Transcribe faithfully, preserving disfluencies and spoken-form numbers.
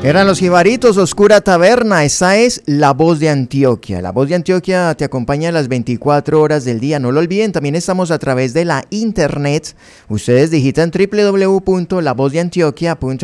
Eran los Jibaritos, Oscura Taberna. Esa es La Voz de Antioquia. La Voz de Antioquia te acompaña a las veinticuatro horas del día. No lo olviden, también estamos a través de la internet. Ustedes digitan doble u doble u doble u punto la voz de antioquia punto